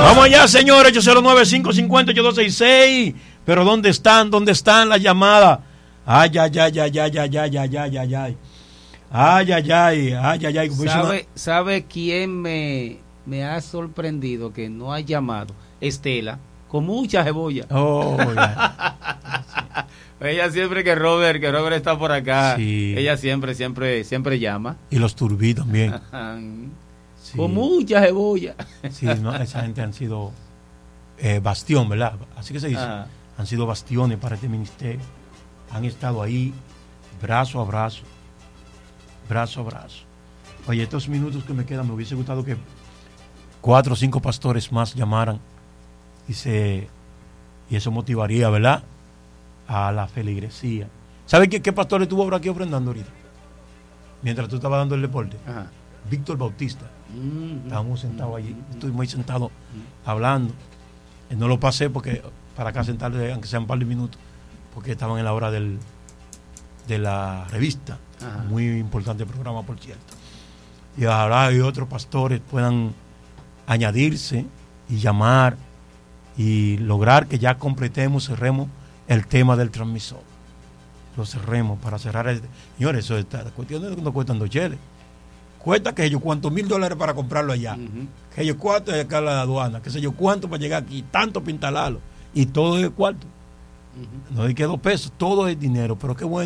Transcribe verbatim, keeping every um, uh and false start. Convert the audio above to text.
Vamos allá, señores, ocho cero nueve, cinco cinco cero, ocho dos seis seis. Pero ¿dónde están? ¿Dónde están las llamadas? Ay, ay, ay, ay, ay, ay, ay, ay, ay, ay, ay. Ay, ay, ay, ay, ay, ay. ¿Sabe, ¿Sabe quién me, me ha sorprendido que no ha llamado? Estela, con mucha cebolla. Oh, yeah. Ella siempre que Robert, que Robert está por acá, Sí. ella siempre, siempre, siempre llama. Y los turbí también. Sí. Con mucha cebolla. Sí, no, esa gente han sido eh, bastión, ¿verdad? Así que se dice. Ajá. Han sido bastiones para este ministerio. Han estado ahí, brazo a brazo, brazo a brazo. Oye, estos minutos que me quedan, me hubiese gustado que cuatro o cinco pastores más llamaran y se y eso motivaría, ¿verdad?, a la feligresía. ¿Sabes qué, qué pastor estuvo ahora aquí ofrendando ahorita? Mientras tú estabas dando el deporte. Ajá. Víctor Bautista. Mm-hmm. Estábamos sentados allí. Mm-hmm. Estoy muy sentado mm-hmm. hablando. Eh, no lo pasé porque para acá sentarle, aunque sean un par de minutos, porque estaban en la hora del de la revista. Ajá. Muy importante programa, por cierto. Y ahora hay otros pastores puedan añadirse y llamar y lograr que ya completemos, cerremos el tema del transmisor. Lo cerremos para cerrar el... Señores, eso está, la cuestión de que no cuestan dos cheles. Cuesta que yo cuántos mil dólares para comprarlo allá. Uh-huh. Que yo cuánto de acá a la aduana, que sé yo cuánto para llegar aquí, tanto para instalarlo. Y todo es cuarto. Uh-huh. No hay que dos pesos, todo es dinero, pero qué bueno.